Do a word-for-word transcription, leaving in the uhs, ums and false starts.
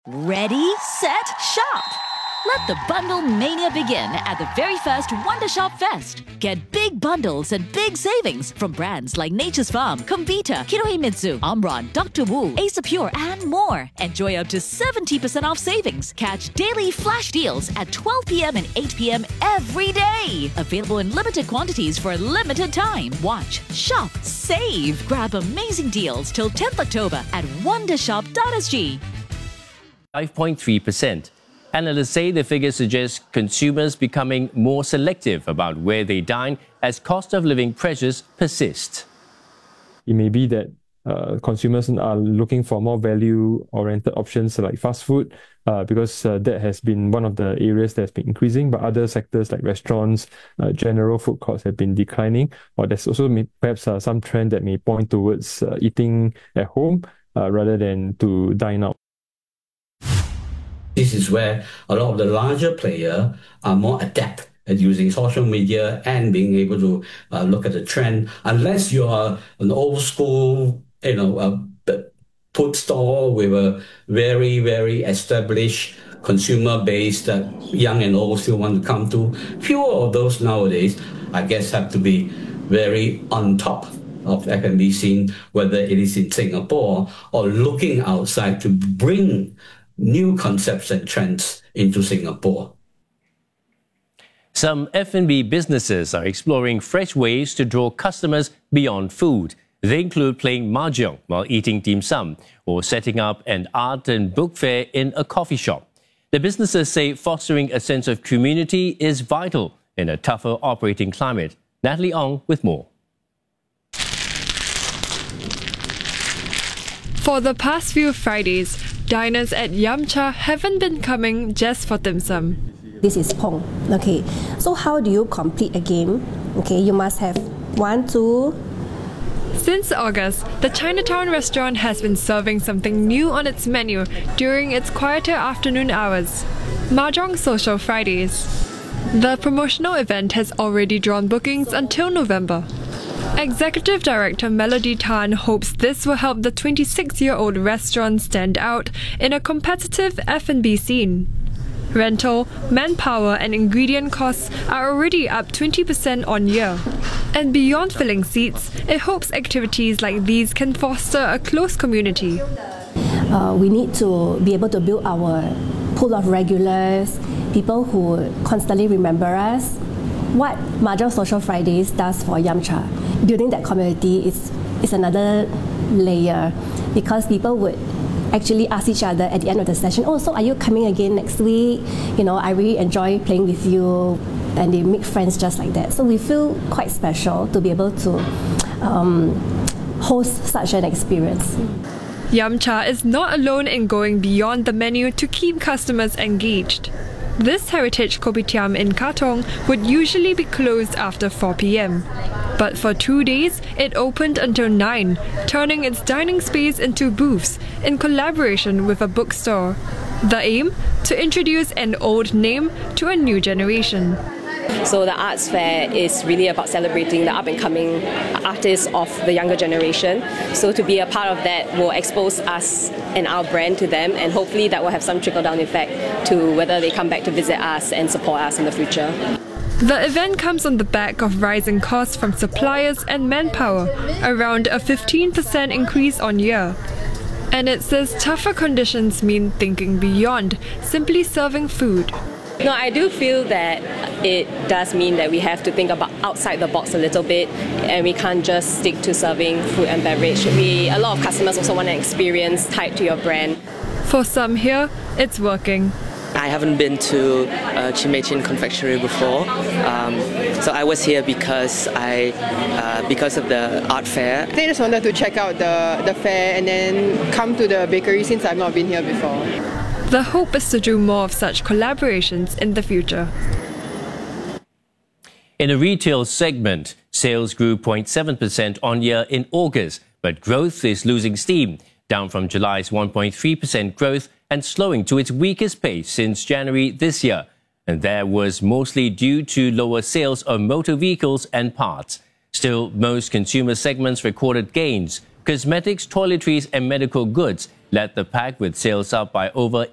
Ready, set, shop! Let the bundle mania begin at the very first Wonder Shop Fest. Get big bundles and big savings from brands like Nature's Farm, Comvita, Kinohimitsu, Omron, Doctor Wu, Ace Pure, and more. Enjoy up to seventy percent off savings. Catch daily flash deals at twelve p m and eight p m every day. Available in limited quantities for a limited time. Watch, shop, save. Grab amazing deals till tenth October at wondershop dot s g. five point three percent. Analysts say the figure suggests consumers becoming more selective about where they dine as cost of living pressures persist. It may be that uh, consumers are looking for more value-oriented options like fast food uh, because uh, that has been one of the areas that's been increasing, but other sectors like restaurants, uh, general food courts have been declining, or there's also may, perhaps uh, some trend that may point towards uh, eating at home uh, rather than to dine out. This is where a lot of the larger players are more adept at using social media and being able to uh, look at the trend. Unless you are an old school, you know, uh, food store with a very, very established consumer base that young and old still want to come to, fewer of those nowadays, I guess, have to be very on top of F and B scene, whether it is in Singapore or looking outside to bring new concepts and trends into Singapore. Some F and B businesses are exploring fresh ways to draw customers beyond food. They include playing mahjong while eating dim sum or setting up an art and book fair in a coffee shop. The businesses say fostering a sense of community is vital in a tougher operating climate. Natalie Ong with more. For the past few Fridays, diners at Yum Cha haven't been coming just for dim sum. This is Pong. Okay, so how do you complete a game? Okay, you must have one, two. Since August, the Chinatown restaurant has been serving something new on its menu during its quieter afternoon hours: Mahjong Social Fridays. The promotional event has already drawn bookings until November. Executive Director Melody Tan hopes this will help the twenty-six-year-old restaurant stand out in a competitive F and B scene. Rental, manpower and ingredient costs are already up twenty percent on year. And beyond filling seats, it hopes activities like these can foster a close community. Uh, we need to be able to build our pool of regulars, people who constantly remember us. What Mahjong Social Fridays does for Yum Cha, building that community is, is another layer, because people would actually ask each other at the end of the session, oh, so are you coming again next week? You know, I really enjoy playing with you, and they make friends just like that. So we feel quite special to be able to um, host such an experience. Yum Cha is not alone in going beyond the menu to keep customers engaged. This heritage kopitiam in Katong would usually be closed after four p m But for two days, it opened until nine, turning its dining space into booths in collaboration with a bookstore. The aim? To introduce an old name to a new generation. So the arts fair is really about celebrating the up-and-coming artists of the younger generation. So to be a part of that will expose us and our brand to them, and hopefully that will have some trickle-down effect to whether they come back to visit us and support us in the future. The event comes on the back of rising costs from suppliers and manpower, around a fifteen percent increase on year. And it says tougher conditions mean thinking beyond simply serving food. No, I do feel that it does mean that we have to think about outside the box a little bit, and we can't just stick to serving food and beverage. We, a lot of customers also want an experience tied to your brand. For some here, it's working. I haven't been to uh, Chimechin Confectionery before, um, so I was here because I, uh, because of the art fair. I just wanted to check out the, the fair and then come to the bakery since I've not been here before. The hope is to do more of such collaborations in the future. In the retail segment, sales grew zero point seven percent on year in August, but growth is losing steam, down from July's one point three percent growth and slowing to its weakest pace since January this year. And that was mostly due to lower sales of motor vehicles and parts. Still, most consumer segments recorded gains. Cosmetics, toiletries and medical goods led the pack with sales up by over